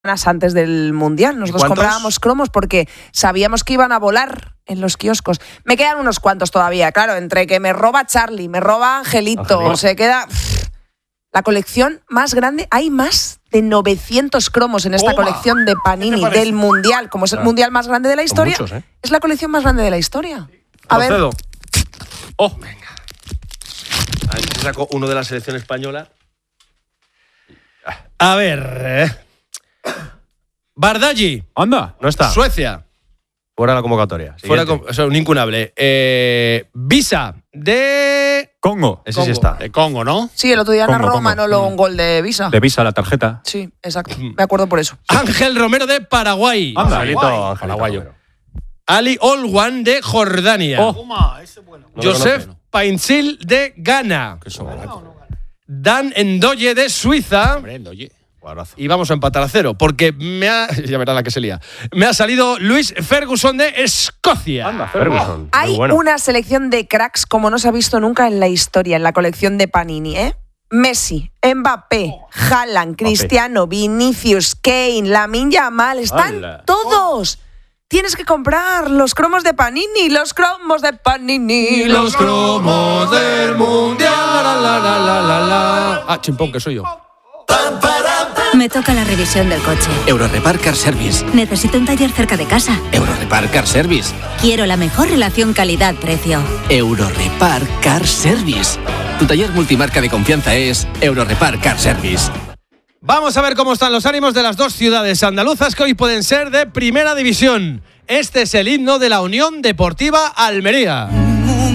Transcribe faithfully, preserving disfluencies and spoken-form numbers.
antes del Mundial. Nosotros comprábamos cromos porque sabíamos que iban a volar en los kioscos. Me quedan unos cuantos todavía, claro, entre que me roba Charlie, me roba Angelito, Angelito. se queda... La colección más grande, hay más de novecientos cromos en esta Toma. colección de Panini del Mundial. Como es el Mundial más grande de la historia, muchos, ¿eh? es la colección más grande de la historia. A Procedo. ver. Oh, venga. A ver si saco uno de la selección española. A ver. Eh. Bardaggi. Anda. No está. Suecia. Fuera la convocatoria. Fuera, o sea, un incunable. Eh, Visa de Congo. Ese Congo. sí está. De Congo, ¿no? Sí, el otro día Congo, narró Congo. Manolo un gol de Visa. De Visa, la tarjeta. Sí, exacto. Me acuerdo por eso. Ángel Romero de Paraguay. Anda. Angelito, Angelito Paraguayo. Romero. Ali Olwan de Jordania. Oh. No lo Joseph conozco. Painsil de Ghana. Que son baratos. Dan Ndoye de Suiza. Hombre, oye. Guardazo. Y vamos a empatar a cero, porque me ha. Ya verá la que se lía. Me ha salido Luis Ferguson de Escocia. Anda, Ferguson. Hay Muy bueno. una selección de cracks como no se ha visto nunca en la historia, en la colección de Panini, ¿eh? Messi, Mbappé, Haaland, Cristiano, Vinicius, Kane, Lamine Yamal, están ¡Hala! todos. Tienes que comprar los cromos de Panini, los cromos de Panini, Los cromos del mundial. La, la, la, la, la, la. Ah, chimpón, que soy yo. Me toca la revisión del coche. Eurorepar Car Service. Necesito un taller cerca de casa. Eurorepar Car Service. Quiero la mejor relación calidad-precio. Eurorepar Car Service. Tu taller multimarca de confianza es Eurorepar Car Service. Vamos a ver cómo están los ánimos de las dos ciudades andaluzas que hoy pueden ser de primera división. Este es el himno de la Unión Deportiva Almería.